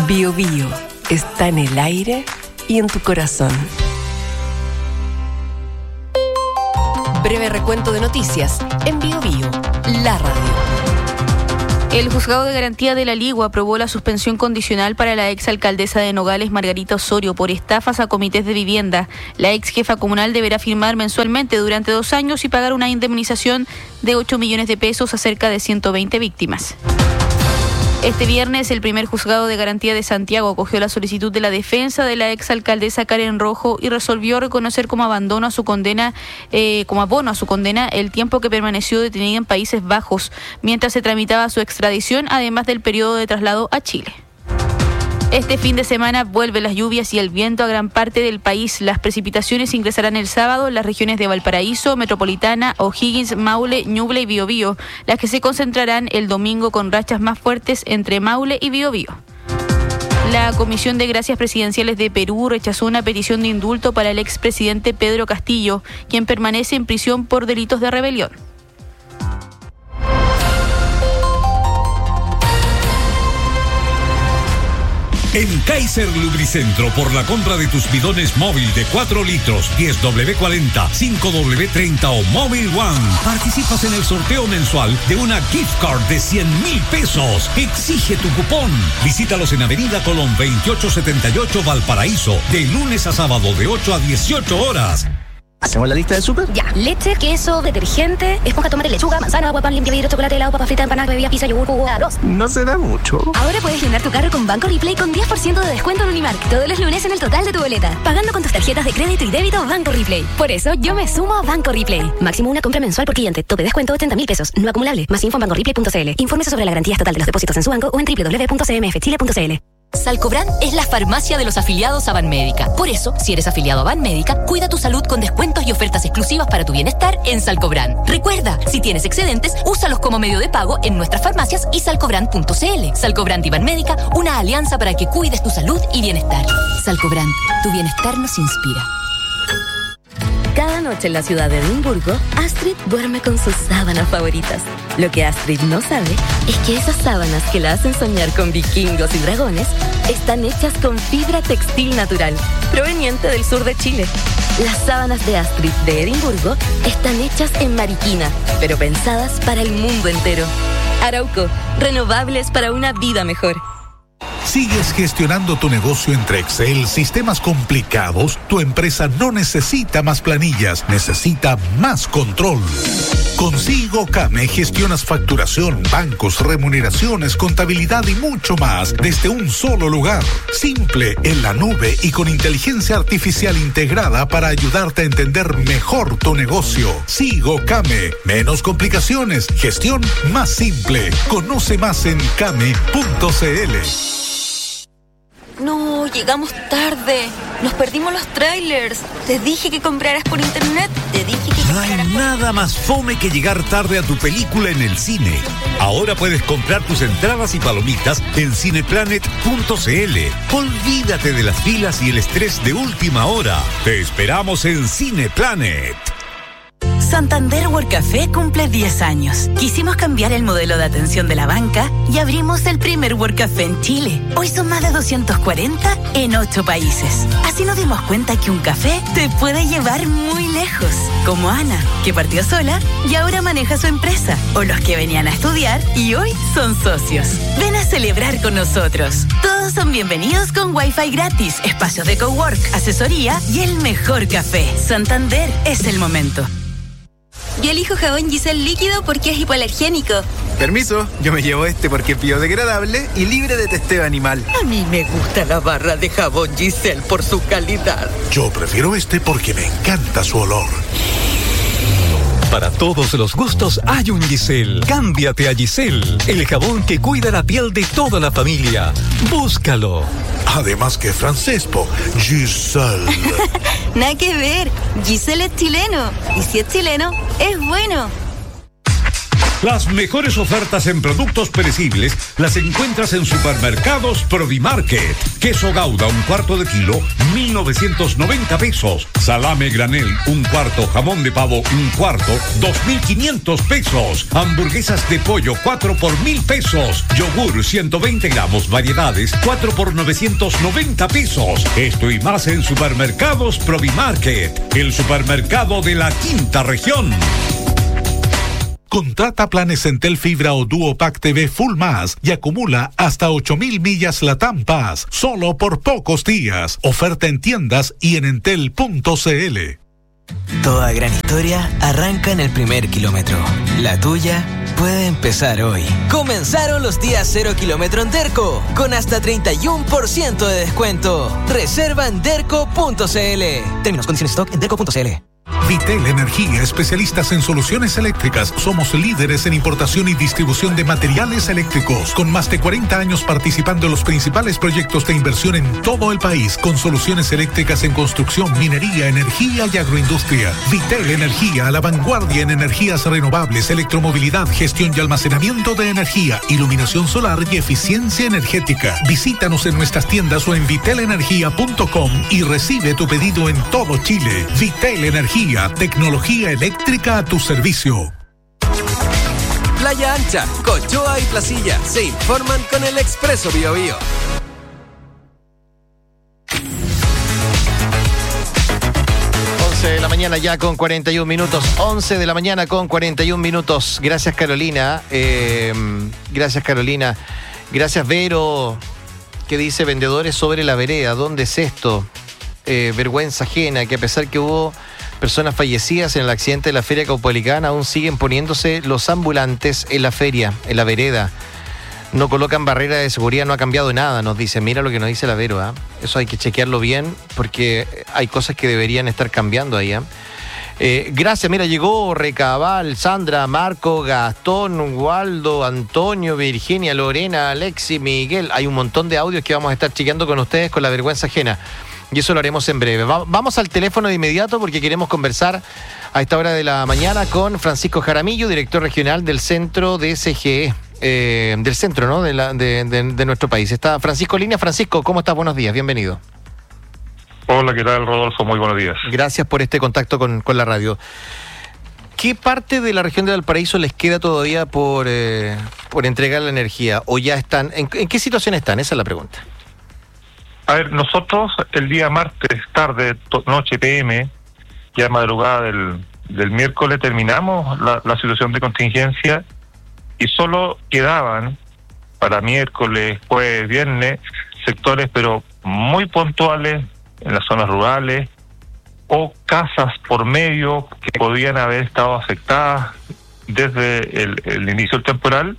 Bio Bio está en el aire y en tu corazón. Breve recuento de noticias en Bio Bio, la radio. El Juzgado de Garantía de la Ligua aprobó la suspensión condicional para la exalcaldesa de Nogales, Margarita Osorio, por estafas a comités de vivienda. La ex jefa comunal deberá firmar mensualmente durante 2 años y pagar una indemnización de 8 millones de pesos a cerca de 120 víctimas. Este viernes, el primer juzgado de garantía de Santiago acogió la solicitud de la defensa de la exalcaldesa Karen Rojo y resolvió reconocer como abono a su condena el tiempo que permaneció detenida en Países Bajos mientras se tramitaba su extradición, además del periodo de traslado a Chile. Este fin de semana vuelven las lluvias y el viento a gran parte del país. Las precipitaciones ingresarán el sábado en las regiones de Valparaíso, Metropolitana, O'Higgins, Maule, Ñuble y Biobío, las que se concentrarán el domingo con rachas más fuertes entre Maule y Biobío. La Comisión de Gracias Presidenciales de Perú rechazó una petición de indulto para el expresidente Pedro Castillo, quien permanece en prisión por delitos de rebelión. En Kaiser Lubricentro, por la compra de tus bidones móvil de 4 litros, 10W40, 5W30 o Móvil One, participas en el sorteo mensual de una gift card de 100,000 pesos. Exige tu cupón. Visítalos en Avenida Colón 2878 Valparaíso, de lunes a sábado de 8 a 18 horas. ¿Hacemos la lista del súper? Ya. Leche, queso, detergente, esponja, tomate, lechuga, manzana, agua, pan, limpia, vidrio, chocolate, helado, papas fritas, empanadas, bebida, pizza, yogur, jugo, arroz. No será mucho. Ahora puedes llenar tu carro con Banco Replay con 10% de descuento en Unimark todos los lunes en el total de tu boleta, pagando con tus tarjetas de crédito y débito Banco Replay. Por eso yo me sumo a Banco Replay. Máximo una compra mensual por cliente. Tope descuento 80,000 pesos. No acumulable. Más info en bancoreplay.cl. Infórmese sobre la garantía total de los depósitos en su banco o en www.cmfchile.cl. Salcobran es la farmacia de los afiliados a Banmédica. Por eso, si eres afiliado a Banmédica, cuida tu salud con descuentos y ofertas exclusivas para tu bienestar en Salcobran. Recuerda, si tienes excedentes, úsalos como medio de pago en nuestras farmacias y salcobran.cl. Salcobran y Banmédica, una alianza para que cuides tu salud y bienestar. Salcobran, tu bienestar nos inspira. Cada noche en la ciudad de Edimburgo, Astrid duerme con sus sábanas favoritas. Lo que Astrid no sabe es que esas sábanas que la hacen soñar con vikingos y dragones están hechas con fibra textil natural, proveniente del sur de Chile. Las sábanas de Astrid de Edimburgo están hechas en Mariquina, pero pensadas para el mundo entero. Arauco, renovables para una vida mejor. ¿Sigues gestionando tu negocio entre Excel, sistemas complicados? Tu empresa no necesita más planillas, necesita más control. Con SIGOCAME gestionas facturación, bancos, remuneraciones, contabilidad y mucho más desde un solo lugar. Simple, en la nube y con inteligencia artificial integrada para ayudarte a entender mejor tu negocio. SIGOCAME, menos complicaciones, gestión más simple. Conoce más en came.cl. No, llegamos tarde. Nos perdimos los trailers. Te dije que compraras por internet. No hay nada más fome que llegar tarde a tu película en el cine. Ahora puedes comprar tus entradas y palomitas en cineplanet.cl. Olvídate de las filas y el estrés de última hora. Te esperamos en Cineplanet. Santander Workcafé cumple 10 años. Quisimos cambiar el modelo de atención de la banca y abrimos el primer Workcafé en Chile. Hoy son más de 240 en 8 países. Así nos dimos cuenta que un café te puede llevar muy lejos. Como Ana, que partió sola y ahora maneja su empresa. O los que venían a estudiar y hoy son socios. Ven a celebrar con nosotros. Todos son bienvenidos con Wi-Fi gratis, espacios de cowork, asesoría y el mejor café. Santander es el momento. Yo elijo jabón Giselle líquido porque es hipoalergénico. Permiso, yo me llevo este porque es biodegradable y libre de testeo animal. A mí me gusta la barra de jabón Giselle por su calidad. Yo prefiero este porque me encanta su olor. Para todos los gustos hay un Giselle. Cámbiate a Giselle, el jabón que cuida la piel de toda la familia. Búscalo. Además que francés, Giselle. Nada que ver. Giselle es chileno. Y si es chileno, es bueno. Las mejores ofertas en productos perecibles las encuentras en Supermercados Provimarket. Queso Gouda, 1/4 kilo, 1.990 pesos. Salame granel, 1/4. Jamón de pavo, 1/4, 2.500 pesos. Hamburguesas de pollo, 4 por 1.000 pesos. Yogur, 120 gramos, variedades, 4 por 990 pesos. Esto y más en Supermercados Provimarket, el supermercado de la quinta región. Contrata planes Entel Fibra o Duopack TV Full Más y acumula hasta 8,000 millas Latam Pass, solo por pocos días. Oferta en tiendas y en entel.cl. Toda gran historia arranca en el primer kilómetro. La tuya puede empezar hoy. Comenzaron los días 0 kilómetro en Derco, con hasta 31% de descuento. Reserva en derco.cl. Términos, condiciones, stock en derco.cl. Vitel Energía, especialistas en soluciones eléctricas. Somos líderes en importación y distribución de materiales eléctricos, con más de 40 años participando en los principales proyectos de inversión en todo el país, con soluciones eléctricas en construcción, minería, energía y agroindustria. Vitel Energía, a la vanguardia en energías renovables, electromovilidad, gestión y almacenamiento de energía, iluminación solar y eficiencia energética. Visítanos en nuestras tiendas o en vitelenergia.com y recibe tu pedido en todo Chile. Vitel Energía, tecnología eléctrica a tu servicio. Playa Ancha, Cochoa y Placilla se informan con el Expreso Bio Bio. De la mañana ya con 41 minutos, 11 de la mañana con 41 minutos. Gracias, Carolina. Gracias, Carolina. Gracias, Vero, que dice: vendedores sobre la vereda, ¿dónde es esto? Vergüenza ajena, que a pesar que hubo personas fallecidas en el accidente de la Feria Caupolicana, aún siguen poniéndose los ambulantes en la feria, en la vereda. No colocan barreras de seguridad, no ha cambiado nada, nos dice. Mira lo que nos dice la Vero, ¿eh? Eso hay que chequearlo bien, porque hay cosas que deberían estar cambiando ahí, ¿eh? Gracias, mira, llegó Recabal, Sandra, Marco, Gastón, Waldo, Antonio, Virginia, Lorena, Alexi, Miguel. Hay un montón de audios que vamos a estar chequeando con ustedes con la vergüenza ajena. Y eso lo haremos en breve. Vamos al teléfono de inmediato porque queremos conversar a esta hora de la mañana con Francisco Jaramillo, director regional del centro de SGE. Del centro, ¿no? De nuestro país. Está Francisco en línea. Francisco, ¿cómo estás? Buenos días, bienvenido. Hola, ¿qué tal, Rodolfo? Muy buenos días. Gracias por este contacto con la radio. ¿Qué parte de la región de Valparaíso les queda todavía por entregar la energía? ¿O ya están? ¿En qué situación están? Esa es la pregunta. A ver, nosotros el día martes, tarde, noche, PM, ya madrugada del miércoles, terminamos la situación de contingencia. Y solo quedaban para miércoles, jueves, viernes, sectores pero muy puntuales en las zonas rurales o casas por medio que podían haber estado afectadas desde el inicio del temporal.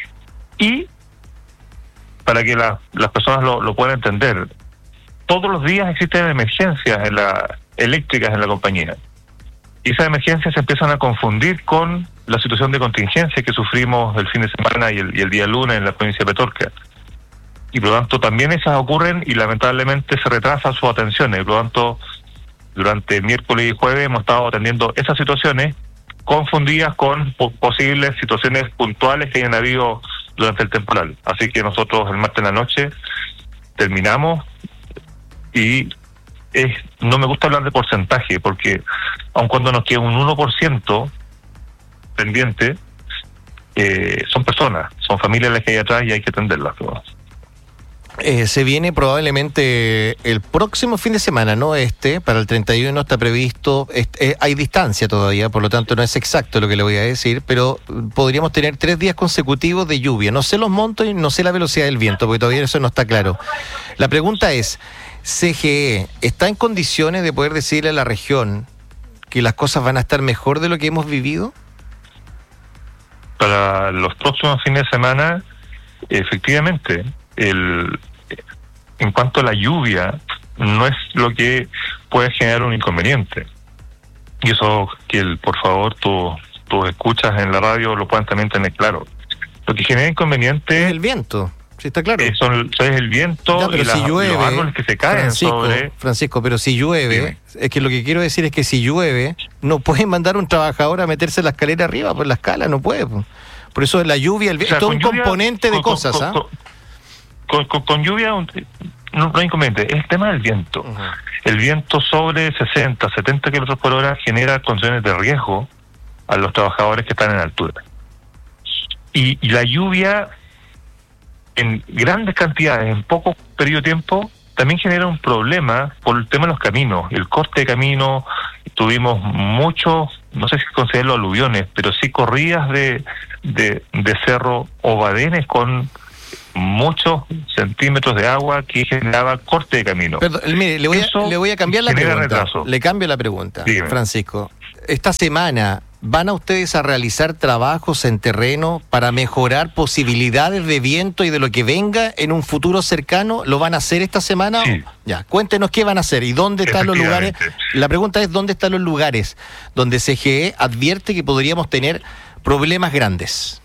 Y para que las personas lo puedan entender, todos los días existen emergencias eléctricas en la compañía. Y esas emergencias se empiezan a confundir con la situación de contingencia que sufrimos el fin de semana y el día lunes en la provincia de Petorca. Y por lo tanto también esas ocurren y lamentablemente se retrasan sus atenciones. Por lo tanto, durante miércoles y jueves hemos estado atendiendo esas situaciones confundidas con posibles situaciones puntuales que hayan habido durante el temporal. Así que nosotros el martes en la noche terminamos y no me gusta hablar de porcentaje porque aun cuando nos queda un 1% pendiente, son personas, son familias las que hay atrás y hay que atenderlas. Se viene probablemente el próximo fin de semana, ¿no? Para el 31 está previsto, hay distancia todavía, por lo tanto no es exacto lo que le voy a decir, pero podríamos tener 3 días consecutivos de lluvia. No sé los montos y no sé la velocidad del viento, porque todavía eso no está claro. La pregunta es, CGE, ¿está en condiciones de poder decirle a la región que las cosas van a estar mejor de lo que hemos vivido? Para los próximos fines de semana, efectivamente, en cuanto a la lluvia, no es lo que puede generar un inconveniente. Y eso que, por favor, tus escuchas en la radio lo puedan también tener claro. Lo que genera inconveniente es el viento. Sí, está claro. Es el viento y si llueve, los árboles que se caen Francisco, pero si llueve, es que lo que quiero decir es que si llueve, no pueden mandar un trabajador a meterse la escalera arriba por la escala, no puede. Por eso la lluvia, es todo un componente de cosas. Con lluvia no hay inconveniente. Es el tema del viento. El viento sobre 60, 70 kilómetros por hora genera condiciones de riesgo a los trabajadores que están en altura. Y la lluvia en grandes cantidades, en poco periodo de tiempo, también genera un problema por el tema de los caminos, el corte de camino. Tuvimos muchos, no sé si considerarlo aluviones, pero sí corridas de cerro o badenes con muchos centímetros de agua que generaba corte de camino. Perdón, mire, le voy a cambiar la pregunta. Retraso. Le cambio la pregunta, dígame. Francisco. Esta semana, ¿van a ustedes a realizar trabajos en terreno para mejorar posibilidades de viento y de lo que venga en un futuro cercano? ¿Lo van a hacer esta semana? Sí. Ya, cuéntenos qué van a hacer y dónde están los lugares. La pregunta es, ¿dónde están los lugares donde CGE advierte que podríamos tener problemas grandes?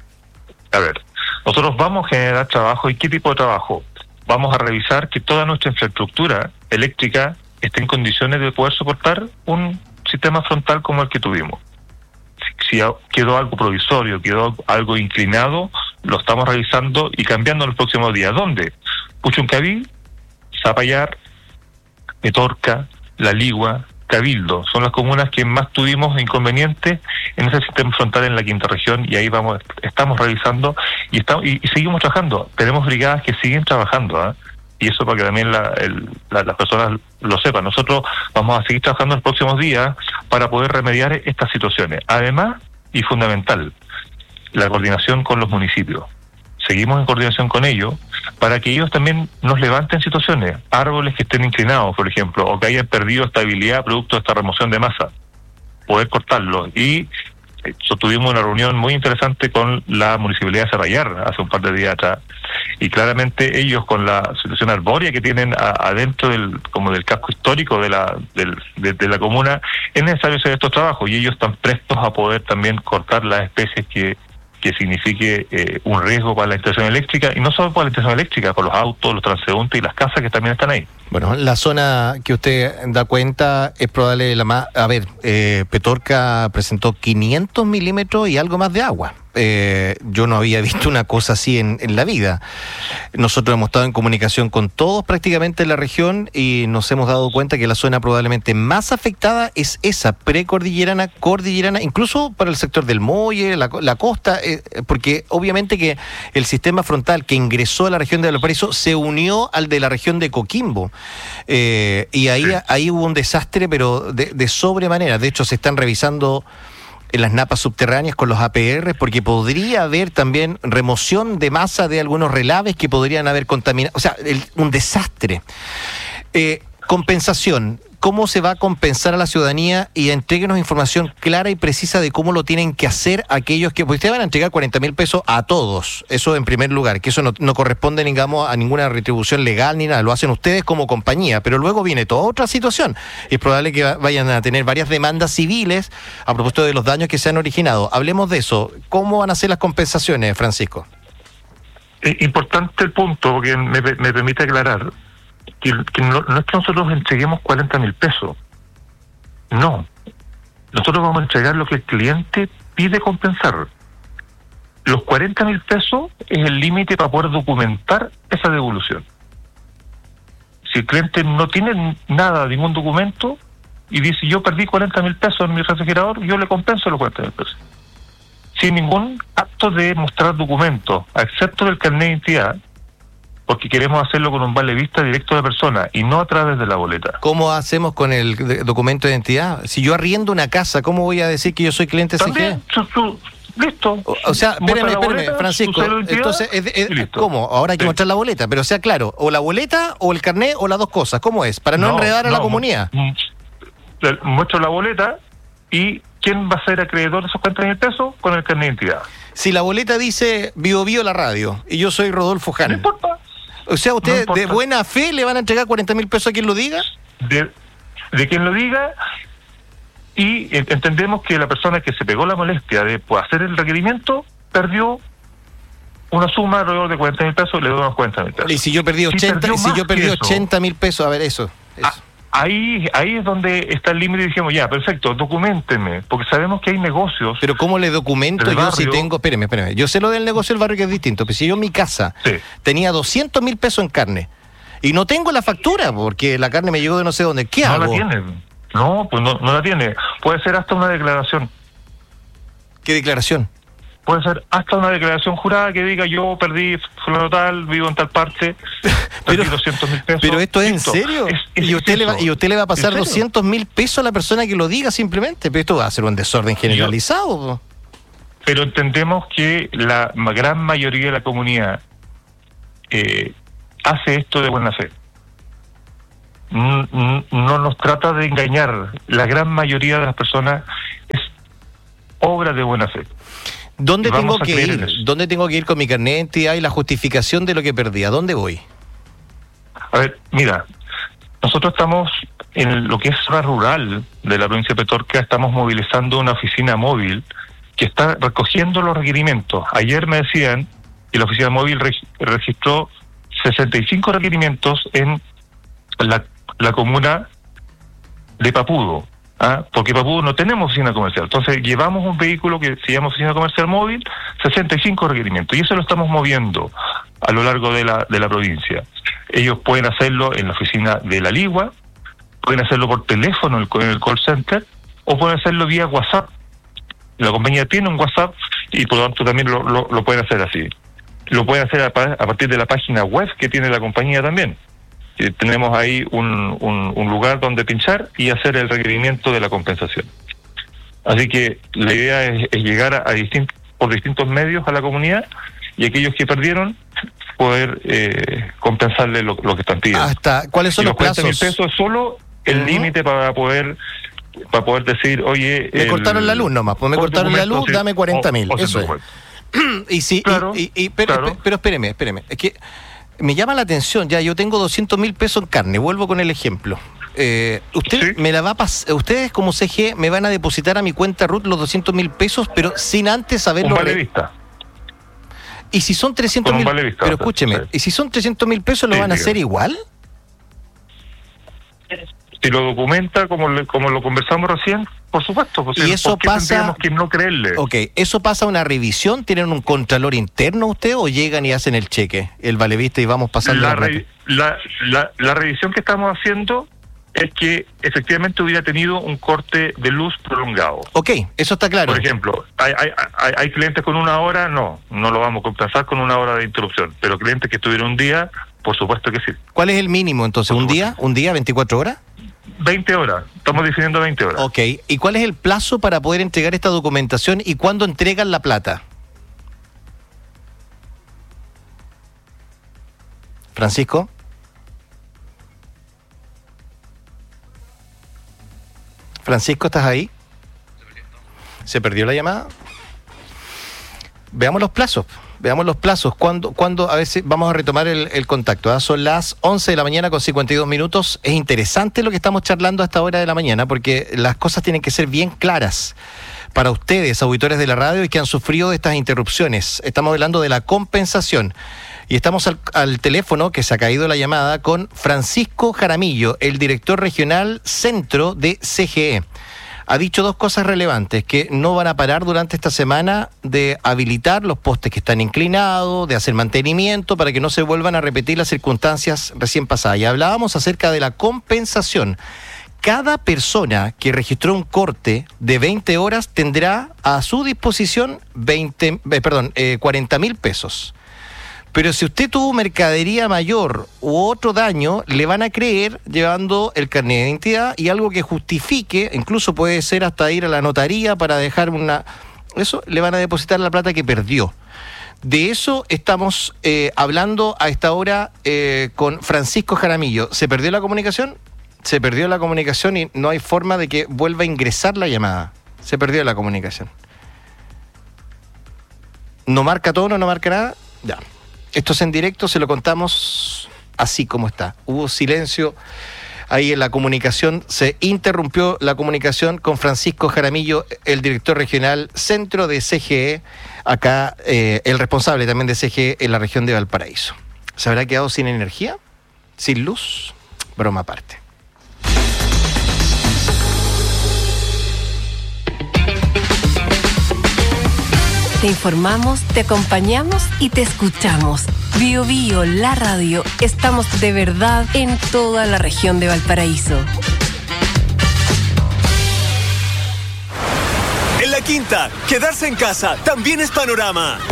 A ver, nosotros vamos a generar trabajo. ¿Y qué tipo de trabajo? Vamos a revisar que toda nuestra infraestructura eléctrica esté en condiciones de poder soportar un sistema frontal como el que tuvimos. Si quedó algo provisorio, quedó algo inclinado, lo estamos revisando y cambiando en los próximos días. ¿Dónde? Puchuncaví, Zapallar, Petorca, La Ligua, Cabildo. Son las comunas que más tuvimos inconvenientes en ese sistema frontal en la quinta región, y ahí estamos revisando y seguimos trabajando. Tenemos brigadas que siguen trabajando, y eso para que también las personas lo sepan. Nosotros vamos a seguir trabajando en los próximos días para poder remediar estas situaciones. Además, y fundamental, la coordinación con los municipios. Seguimos en coordinación con ellos para que ellos también nos levanten situaciones, árboles que estén inclinados, por ejemplo, o que hayan perdido estabilidad producto de esta remoción de masa, poder cortarlos. Y tuvimos una reunión muy interesante con la Municipalidad de Cerrallar hace un par de días atrás, y claramente ellos, con la situación arbórea que tienen adentro del casco histórico de la comuna, es necesario hacer estos trabajos, y ellos están prestos a poder también cortar las especies que signifique un riesgo para la instalación eléctrica, y no solo para la instalación eléctrica, por los autos, los transeúntes y las casas que también están ahí. Bueno, la zona que usted da cuenta es probable la más... A ver, Petorca presentó 500 milímetros y algo más de agua. Yo no había visto una cosa así en la vida. Nosotros hemos estado en comunicación con todos prácticamente en la región y nos hemos dado cuenta que la zona probablemente más afectada es esa, precordillerana, cordillerana, incluso para el sector del Molle, la costa, porque obviamente que el sistema frontal que ingresó a la región de Valparaíso se unió al de la región de Coquimbo. Y ahí hubo un desastre, pero de sobremanera. De hecho, se están revisando en las napas subterráneas con los APR, porque podría haber también remoción de masa de algunos relaves que podrían haber contaminado. O sea, un desastre. Compensación. ¿Cómo se va a compensar a la ciudadanía? Y entréguenos información clara y precisa de cómo lo tienen que hacer aquellos que... Pues ustedes van a entregar 40.000 pesos a todos, eso en primer lugar, que eso no corresponde, digamos, a ninguna retribución legal ni nada, lo hacen ustedes como compañía, pero luego viene toda otra situación. Es probable que vayan a tener varias demandas civiles a propósito de los daños que se han originado. Hablemos de eso. ¿Cómo van a ser las compensaciones, Francisco? Importante el punto, porque me permite aclarar. Que no es que nosotros entreguemos 40.000 pesos. No. Nosotros vamos a entregar lo que el cliente pide compensar. Los 40.000 pesos es el límite para poder documentar esa devolución. Si el cliente no tiene nada, ningún documento, y dice, yo perdí 40.000 pesos en mi refrigerador, yo le compenso los 40.000 pesos. Sin ningún acto de mostrar documentos, excepto del carnet de identidad, porque queremos hacerlo con un vale vista directo de la persona y no a través de la boleta. ¿Cómo hacemos con el documento de identidad? Si yo arriendo una casa, ¿cómo voy a decir que yo soy cliente de CGE? Listo. O sea, espérame, Francisco. Entonces, ¿cómo? Ahora hay que mostrar la boleta, pero sea claro, o la boleta o el carnet o las dos cosas. ¿Cómo es? Para no enredar a la comunidad. Muestro la boleta y ¿quién va a ser acreedor de esos 40.000 pesos? Con el carnet de identidad. Si la boleta dice Bio Bio la radio y yo soy Rodolfo Ján. No importa. O sea, ¿usted de buena fe le van a entregar 40.000 pesos a quien lo diga? De quien lo diga, y entendemos que la persona que se pegó la molestia de hacer el requerimiento perdió una suma alrededor de 40.000 pesos, le doy unos 40.000 pesos. Y si yo perdí 80.000 pesos, a ver, eso. ahí es donde está el límite y dijimos, ya, perfecto, documentenme, porque sabemos que hay negocios. Pero ¿cómo le documento yo si tengo... Espéreme, yo sé lo del negocio del barrio que es distinto, pero si yo en mi casa tenía 200.000 pesos en carne y no tengo la factura porque la carne me llegó de no sé dónde, ¿qué hago? No la tiene. No, pues no la tiene. Puede ser hasta una declaración. ¿Qué declaración? Puede ser hasta una declaración jurada que diga yo perdí fulano tal, vivo en tal parte, perdí 200.000 pesos. Pero esto es en serio. ¿Y usted le va a pasar 200.000 pesos a la persona que lo diga simplemente? Pero esto va a ser un desorden generalizado. Pero entendemos que la gran mayoría de la comunidad hace esto de buena fe. No nos trata de engañar. La gran mayoría de las personas es obra de buena fe. ¿Dónde tengo que ir? ¿Dónde tengo que ir con mi carnet de identidad y la justificación de lo que perdí? ¿A dónde voy? A ver, mira, nosotros estamos en lo que es zona rural de la provincia de Petorca, estamos movilizando una oficina móvil que está recogiendo los requerimientos. Ayer me decían que la oficina móvil registró 65 requerimientos en la comuna de Papudo. Porque Papudo no tenemos oficina comercial. Entonces llevamos un vehículo que se llama oficina comercial móvil, 65 requerimientos, y eso lo estamos moviendo a lo largo de la provincia. Ellos pueden hacerlo en la oficina de La Ligua, pueden hacerlo por teléfono en el call center, o pueden hacerlo vía WhatsApp. La compañía tiene un WhatsApp y por lo tanto también lo pueden hacer así. Lo pueden hacer a partir de la página web que tiene la compañía también. Tenemos ahí un lugar donde pinchar y hacer el requerimiento de la compensación. Así que la idea es llegar por distintos medios a la comunidad y aquellos que perdieron poder compensarle lo que están pidiendo. ¿Cuáles son los plazos? 40.000 pesos es solo el límite para poder decir, oye... Me cortaron la luz nomás, pues me cortaron la luz, dame 40.000, eso es. Pero espéreme, es que me llama la atención, ya yo tengo 200.000 pesos en carne, vuelvo con el ejemplo. Me la va a ustedes como CG me van a depositar a mi cuenta RUT los 200.000 pesos, pero sin antes saberlo. Y si son 300.000, pero escúcheme, ¿y si son 300.000 pesos lo van a hacer igual? Si lo documenta como lo conversamos recién, por supuesto. Pues, y eso pasa. Tendríamos que no creerle. Ok, ¿eso pasa una revisión? ¿Tienen un contralor interno usted o llegan y hacen el cheque, el valevista y vamos pasando la revisión que estamos haciendo es que efectivamente hubiera tenido un corte de luz prolongado. Ok, eso está claro. Por ejemplo, hay clientes con 1 hora, no lo vamos a compensar con 1 hora de interrupción, pero clientes que tuvieron un día, por supuesto que sí. ¿Cuál es el mínimo entonces? ¿Un día? ¿24 horas? 20 horas, estamos definiendo 20 horas. Ok, ¿y cuál es el plazo para poder entregar esta documentación y cuándo entregan la plata? Francisco. Francisco, ¿estás ahí? ¿Se perdió la llamada? Veamos los plazos. ¿Cuándo? A veces vamos a retomar el contacto. Son las 11 de la mañana con 52 minutos. Es interesante lo que estamos charlando a esta hora de la mañana porque las cosas tienen que ser bien claras para ustedes, auditores de la radio y que han sufrido de estas interrupciones. Estamos hablando de la compensación. Y estamos al teléfono, que se ha caído la llamada, con Francisco Jaramillo, el director regional centro de CGE. Ha dicho 2 cosas relevantes, que no van a parar durante esta semana de habilitar los postes que están inclinados, de hacer mantenimiento para que no se vuelvan a repetir las circunstancias recién pasadas. Y hablábamos acerca de la compensación. Cada persona que registró un corte de 20 horas tendrá a su disposición 40.000 pesos. Pero si usted tuvo mercadería mayor u otro daño, le van a creer llevando el carnet de identidad y algo que justifique, incluso puede ser hasta ir a la notaría para dejar eso, le van a depositar la plata que perdió. De eso estamos hablando a esta hora con Francisco Jaramillo. ¿Se perdió la comunicación? Se perdió la comunicación y no hay forma de que vuelva a ingresar la llamada. Se perdió la comunicación. ¿No marca tono, no marca nada? Ya. Esto es en directo, se lo contamos así como está. Hubo silencio ahí en la comunicación, se interrumpió la comunicación con Francisco Jaramillo, el director regional centro de CGE, acá el responsable también de CGE en la región de Valparaíso. ¿Se habrá quedado sin energía? ¿Sin luz? Broma aparte. Te informamos, te acompañamos y te escuchamos. Bio Bio, la radio. Estamos de verdad en toda la región de Valparaíso. En La Quinta, quedarse en casa también es panorama.